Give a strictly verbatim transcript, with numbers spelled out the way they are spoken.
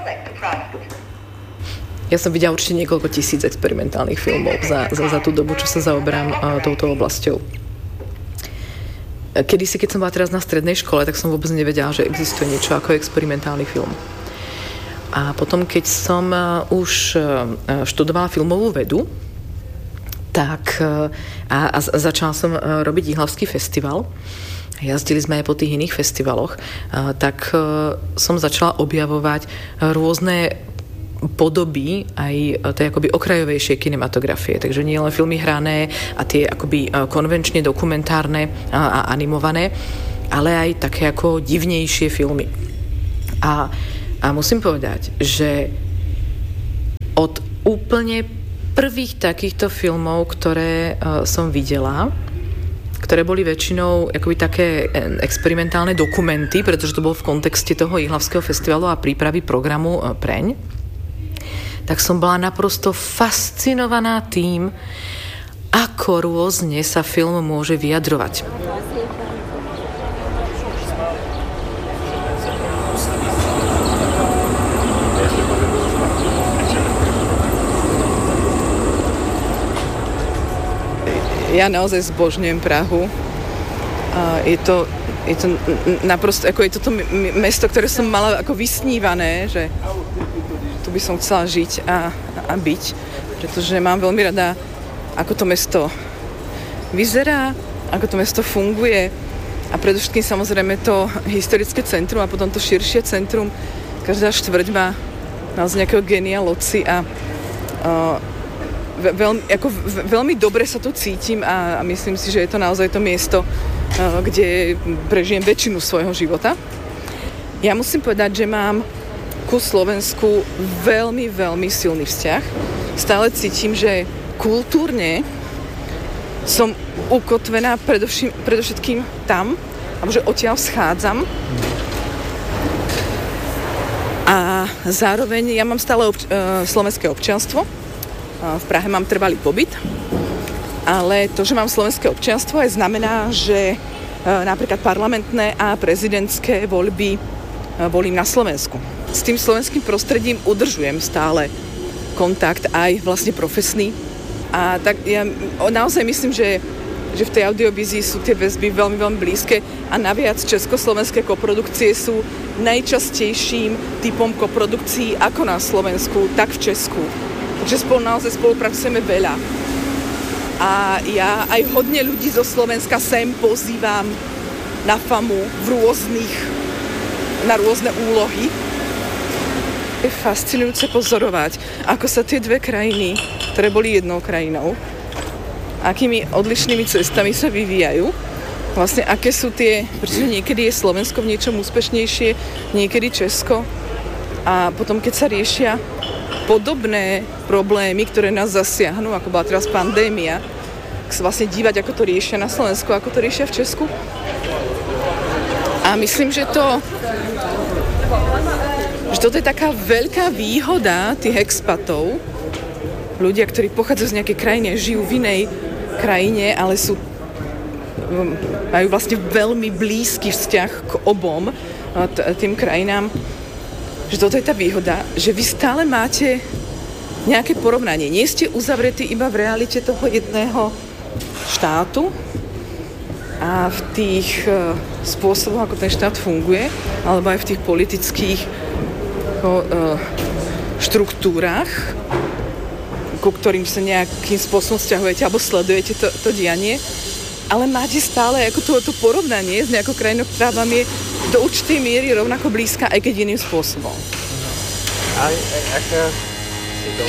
Ja som videla určite niekoľko tisíc experimentálnych filmov za, za, za tú dobu, čo sa zaoberám uh, touto oblasťou. Kedysi, keď som bola teraz na strednej škole, tak som vôbec nevedela, že existuje niečo ako experimentálny film. A potom, keď som uh, už uh, študovala filmovú vedu, tak uh, a, a začala som uh, robiť Jihlavský festival, jazdili sme aj po tých iných festivaloch, uh, tak uh, som začala objavovať rôzne podoby aj tej akoby okrajovejšej kinematografie. Takže nie len filmy hrané a tie akoby konvenčne dokumentárne a animované, ale aj také ako divnejšie filmy. A, a musím povedať, že od úplne prvých takýchto filmov, ktoré uh, som videla, ktoré boli väčšinou akoby také experimentálne dokumenty, pretože to bolo v kontexte toho Jihlavského festivalu a prípravy programu uh, preň, tak som bola naprosto fascinovaná tým, ako rôzne sa film môže vyjadrovať. Ja naozaj zbožňujem Prahu. Je to, je to naprosto, ako je toto mesto, ktoré som mala ako vysnívané, že tu by som chcela žiť a, a byť, pretože mám veľmi rada, ako to mesto vyzerá, ako to mesto funguje a predovšetkým samozrejme to historické centrum a potom to širšie centrum. Každá štvrť má naozaj nejakého genia loci a uh, veľmi, ako, veľmi dobre sa tu cítim a, a myslím si, že je to naozaj to miesto, uh, kde prežijem väčšinu svojho života. Ja musím povedať, že mám ku Slovensku veľmi, veľmi silný vzťah. Stále cítim, že kultúrne som ukotvená predovším, predovšetkým tam, alebo že odtiaľ schádzam. A zároveň ja mám stále obč- uh, slovenské občianstvo. Uh, v Prahe mám trvalý pobyt. Ale to, že mám slovenské občianstvo, aj znamená, že uh, napríklad parlamentné a prezidentské voľby uh, volím na Slovensku. S tým slovenským prostredím udržujem stále kontakt, aj vlastne profesný. A tak ja naozaj myslím, že, že v tej audiovizii sú tie väzby veľmi, veľmi blízke a naviac československé koprodukcie sú najčastejším typom koprodukcií ako na Slovensku, tak v Česku. Takže spolu naozaj spolupracujeme veľa. A ja aj hodne ľudí zo Slovenska sem pozývam na famu v rôznych, na rôzne úlohy. Je fascinujúce pozorovať, ako sa tie dve krajiny, ktoré boli jednou krajinou, akými odlišnými cestami sa vyvíjajú. Vlastne aké sú tie, pretože niekedy je Slovensko v niečom úspešnejšie, niekedy Česko. A potom, keď sa riešia podobné problémy, ktoré nás zasiahnu, ako bola teraz pandémia, tak sa vlastne dívať, ako to riešia na Slovensku, ako to riešia v Česku. A myslím, že to že toto je taká veľká výhoda tých expatov, ľudia, ktorí pochádzajú z nejakej krajiny, žijú v inej krajine, ale sú, majú vlastne veľmi blízky vzťah k obom t- tým krajinám, že toto je tá výhoda, že vy stále máte nejaké porovnanie. Nie ste uzavretí iba v realite toho jedného štátu a v tých spôsoboch, ako ten štát funguje, alebo aj v tých politických štruktúrach, ku ktorým sa nejakým spôsobom vzťahujete alebo sledujete to, to dianie, ale máte stále ako to, to porovnanie s nejakou krajinou, ktorá vám je do určitej miery rovnako blízka, aj keď iným spôsobom. A, a, a